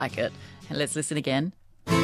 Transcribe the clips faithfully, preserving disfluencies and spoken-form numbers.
like it. And let's listen again.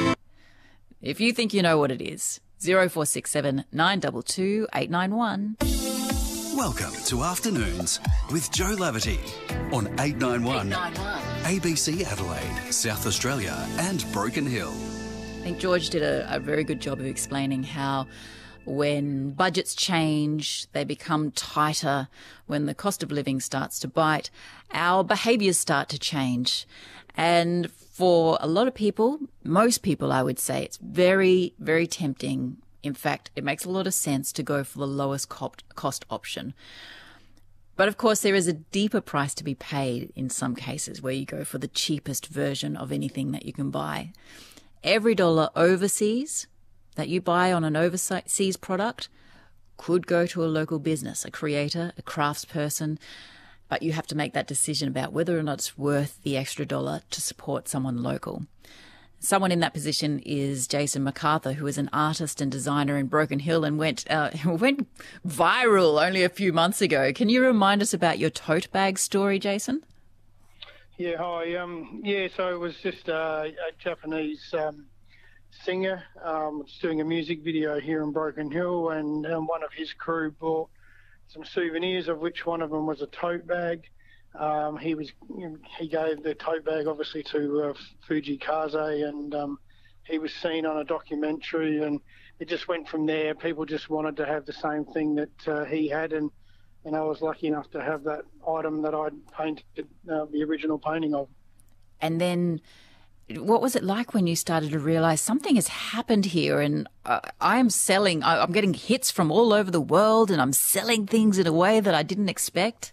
If you think you know what it is, zero four six seven nine two two eight nine one. Welcome to Afternoons with Joe Laverty on eight nine one, A B C Adelaide, South Australia and Broken Hill. I think George did a, a very good job of explaining how when budgets change, they become tighter, when the cost of living starts to bite, our behaviours start to change. And for a lot of people, most people, I would say, it's very, very tempting. In fact, it makes a lot of sense to go for the lowest cost option. But of course, there is a deeper price to be paid in some cases where you go for the cheapest version of anything that you can buy. Every dollar overseas that you buy on an overseas product could go to a local business, a creator, a craftsperson, but you have to make that decision about whether or not it's worth the extra dollar to support someone local. Someone in that position is Jason MacArthur, who is an artist and designer in Broken Hill and went uh, went viral only a few months ago. Can you remind us about your tote bag story, Jason? Yeah, hi. Um, yeah, so it was just uh, a Japanese um, singer um, was doing a music video here in Broken Hill, and um, one of his crew bought some souvenirs, of which one of them was a tote bag. Um, he was he gave the tote bag obviously to uh, Fuji Kaze, and um, he was seen on a documentary, and it just went from there. People just wanted to have the same thing that uh, he had, and and I was lucky enough to have that item that I'd painted uh, the original painting of. And then what was it like when you started to realise something has happened here, and uh, I am selling, I, I'm getting hits from all over the world, and I'm selling things in a way that I didn't expect?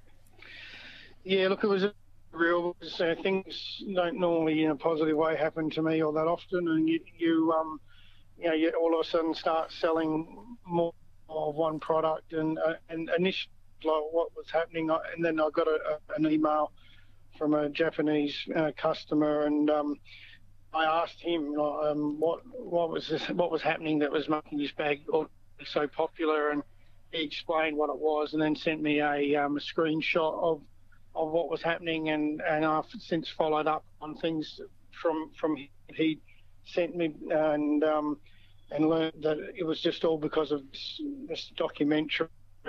Yeah, look, it was a real, uh, things don't normally in a positive way happen to me all that often, and you, you, um, you know, you all of a sudden start selling more of one product, and uh, and initially like what was happening, and then I got a, a, an email from a Japanese uh, customer, and um, I asked him um, what what was this, what was happening that was making this bag so popular, and he explained what it was, and then sent me a, um, a screenshot of. of what was happening, and, and I've since followed up on things from from he sent me, and um, and learned that it was just all because of this, this documentary.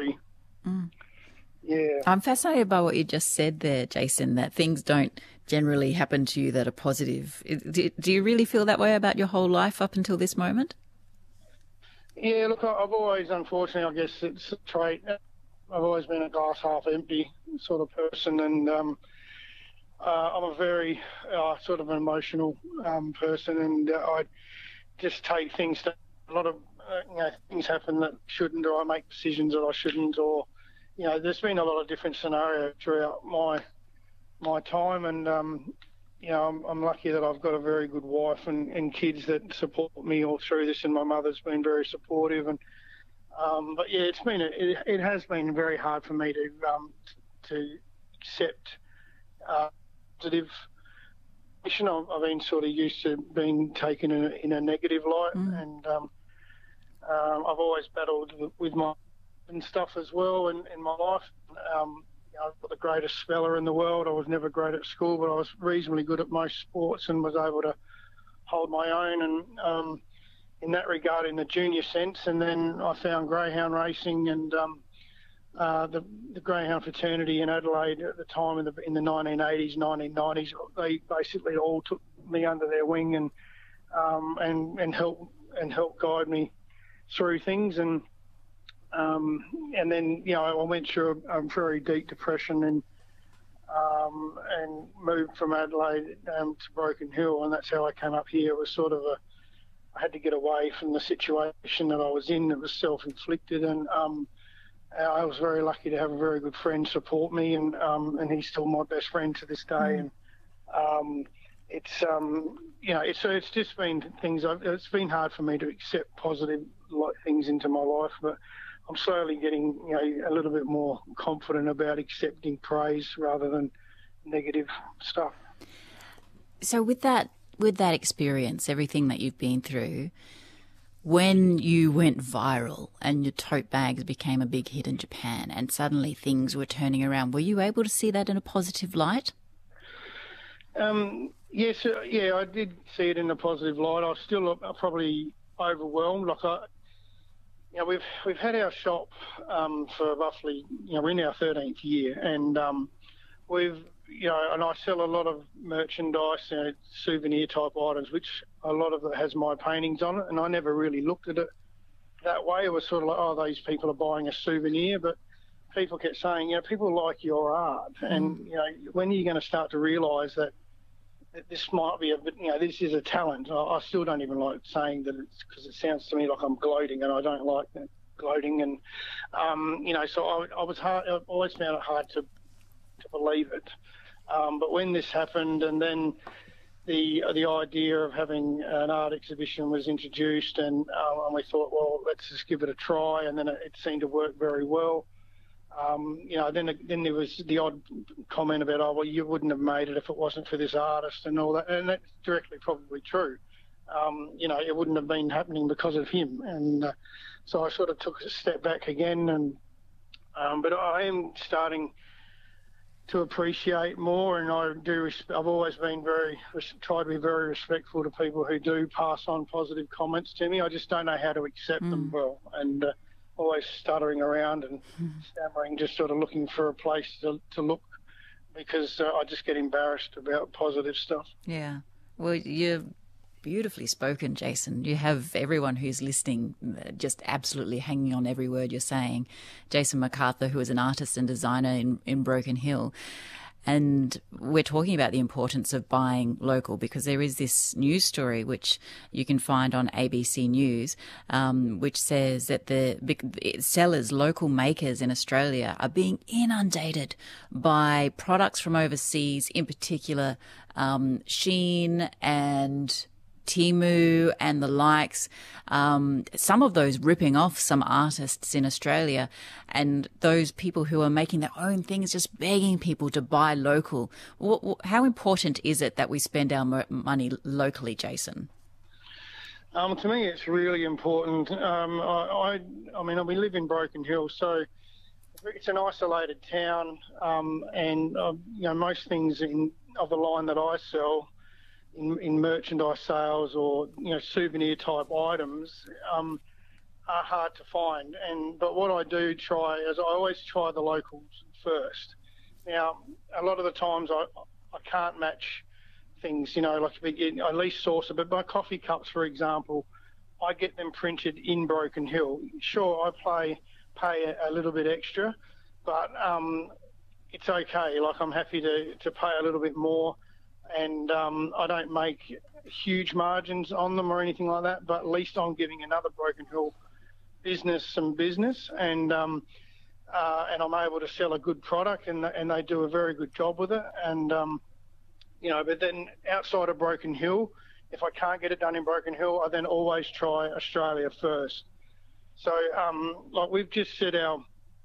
Mm. Yeah. I'm fascinated by what you just said there, Jason, that things don't generally happen to you that are positive. Do, do you really feel that way about your whole life up until this moment? Yeah, look, I've always, unfortunately, I guess it's a trait. I've always been a glass half empty sort of person, and um, uh, I'm a very uh, sort of an emotional um, person, and uh, I just take things to a lot of uh, you know things happen that shouldn't, or I make decisions that I shouldn't, or you know there's been a lot of different scenarios throughout my my time, and um, you know I'm, I'm lucky that I've got a very good wife and, and kids that support me all through this, and my mother's been very supportive, and Um, but yeah, it's been a, it, it has been very hard for me to um, to accept uh, positive. I've, I've been sort of used to being taken in a, in a negative light, mm. and um, um, I've always battled with my and stuff as well in, in my life. Um, you know, I've got the greatest speller in the world. I was never great at school, but I was reasonably good at most sports and was able to hold my own, and um, in that regard, in the junior sense, and then I found greyhound racing, and um, uh, the, the greyhound fraternity in Adelaide at the time in the in the nineteen eighties, nineteen nineties. They basically all took me under their wing and um, and and helped and helped guide me through things, and um, and then you know I went through a, a very deep depression and um, and moved from Adelaide um, to Broken Hill, and that's how I came up here. It was sort of a I had to get away from the situation that I was in. It was self-inflicted, and um, I was very lucky to have a very good friend support me, and um, and he's still my best friend to this day. Mm. And um, it's um, you know it's it's just been things. I've, it's been hard for me to accept positive things into my life, but I'm slowly getting you know a little bit more confident about accepting praise rather than negative stuff. So with that. With that experience, everything that you've been through, when you went viral and your tote bags became a big hit in Japan and suddenly things were turning around, were you able to see that in a positive light? Um, Yes, uh, yeah, I did see it in a positive light. I was still uh, probably overwhelmed. Like I, you know, we've we've had our shop um, for roughly, you know, we're in our thirteenth year, and um, we've, you know, and I sell a lot of merchandise, you know, souvenir type items, which a lot of it has my paintings on it, and I never really looked at it that way. It was sort of like, oh, these people are buying a souvenir, but people kept saying, you know, people like your art, mm. and you know, when are you going to start to realise that this might be a bit, you know, this is a talent. I, I still don't even like saying that it's, because it sounds to me like I'm gloating, and I don't like that gloating. And, um, you know, so I, I was hard, I always found it hard to, to believe it. Um, but when this happened, and then the the idea of having an art exhibition was introduced, and, um, and we thought, well, let's just give it a try, and then it, it seemed to work very well. Um, you know, then then there was the odd comment about, oh, well, you wouldn't have made it if it wasn't for this artist and all that, and that's directly probably true. Um, you know, it wouldn't have been happening because of him, and uh, so I sort of took a step back again, and um, but I am starting to appreciate more, and I do. I've always been very tried to be very respectful to people who do pass on positive comments to me. I just don't know how to accept mm. them well, and. Uh, always stuttering around and stammering, just sort of looking for a place to, to look, because uh, I just get embarrassed about positive stuff. Yeah. Well, you're beautifully spoken, Jason. You have everyone who's listening just absolutely hanging on every word you're saying. Jason McArthur, who is an artist and designer in, in Broken Hill. And we're talking about the importance of buying local, because there is this news story which you can find on A B C News, um, which says that the sellers, local makers in Australia, are being inundated by products from overseas, in particular um, Shein and Temu and the likes, um, some of those ripping off some artists in Australia, and those people who are making their own things just begging people to buy local. How important is it that we spend our money locally, Jason? Um, to me, it's really important. Um, I, I, I mean, we live in Broken Hill, so it's an isolated town, um, and uh, you know, most things in of the line that I sell, In, in merchandise sales or, you know, souvenir type items, um, are hard to find. And but what I do try is I always try the locals first. Now, a lot of the times I I can't match things, you know, like I at least source it. But my coffee cups, for example, I get them printed in Broken Hill. Sure, I pay pay a, a little bit extra, but um, it's okay. Like, I'm happy to to pay a little bit more. And um, I don't make huge margins on them or anything like that, but at least I'm giving another Broken Hill business some business, and um, uh, and I'm able to sell a good product, and and they do a very good job with it. And um, you know, but then outside of Broken Hill, if I can't get it done in Broken Hill, I then always try Australia first. So um, like we've just set our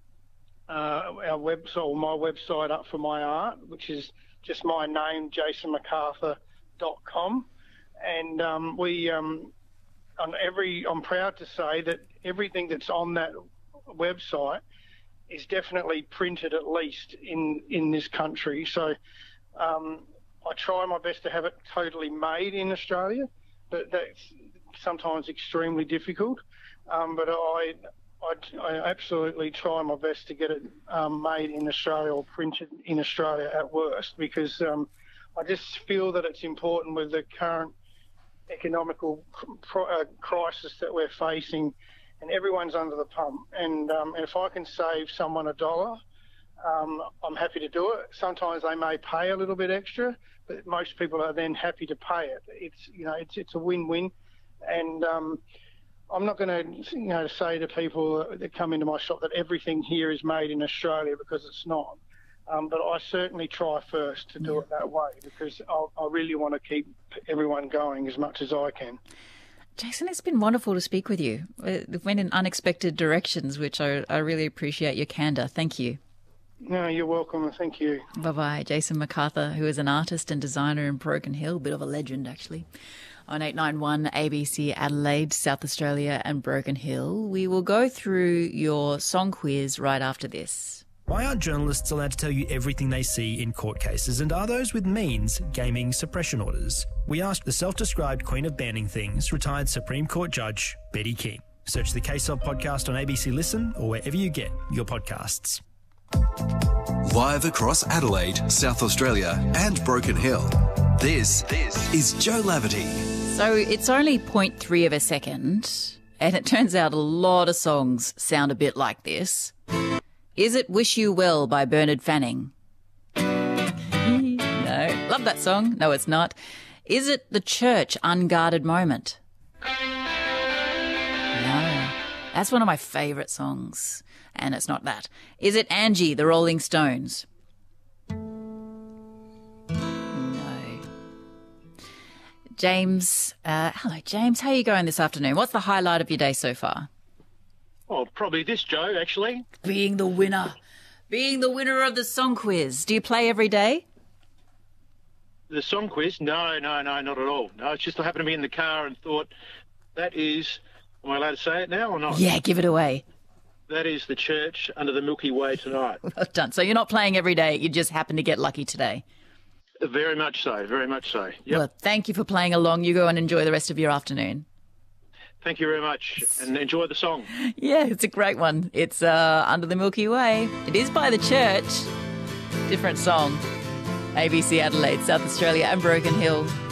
uh, our website, or my website, up for my art, which is just my name, jason mcarthur dot com, and um, we um, on every. I'm proud to say that everything that's on that website is definitely printed, at least in in this country. So um, I try my best to have it totally made in Australia, but that's sometimes extremely difficult. Um, but I. I, I absolutely try my best to get it um, made in Australia or printed in Australia at worst, because um, I just feel that it's important with the current economical cr- uh, crisis that we're facing, and everyone's under the pump. And, um, and if I can save someone a dollar, um, I'm happy to do it. Sometimes they may pay a little bit extra, but most people are then happy to pay it. It's, you know, it's it's a win-win, and um, I'm not going to, you know, say to people that come into my shop that everything here is made in Australia, because it's not. Um, but I certainly try first to do yeah. it that way, because I'll, I really want to keep everyone going as much as I can. Jason, it's been wonderful to speak with you. It went in unexpected directions, which I, I really appreciate your candour. Thank you. No, you're welcome. Thank you. Bye-bye. Jason McArthur, who is an artist and designer in Broken Hill, a bit of a legend, actually. On eight nine one A B C Adelaide, South Australia and Broken Hill. We will go through your song quiz right after this. Why aren't journalists allowed to tell you everything they see in court cases, and are those with means gaming suppression orders? We asked the self-described queen of banning things, retired Supreme Court Judge Betty King. Search the Case Of podcast on A B C Listen or wherever you get your podcasts. Live across Adelaide, South Australia and Broken Hill, this, this is Joe Laverty. So it's only zero point three of a second, and it turns out a lot of songs sound a bit like this. Is it Wish You Well by Bernard Fanning? No. Love that song. No, it's not. Is it The Church, Unguarded Moment? No. That's one of my favourite songs, and it's not that. Is it Angie, The Rolling Stones? No. James, uh, hello James, how are you going this afternoon? What's the highlight of your day so far? Oh, probably this, Joe, actually. Being the winner. Being the winner of the song quiz. Do you play every day? The song quiz? No, no, no, not at all. No, it's just I happened to be in the car and thought, that is, am I allowed to say it now or not? Yeah, give it away. That is The Church Under the Milky Way tonight. Well done. So you're not playing every day, you just happen to get lucky today. Very much so, very much so. Yep. Well, thank you for playing along. You go and enjoy the rest of your afternoon. Thank you very much, and enjoy the song. Yeah, it's a great one. It's uh, Under the Milky Way. It is by The Church. Different song. A B C Adelaide, South Australia and Broken Hill.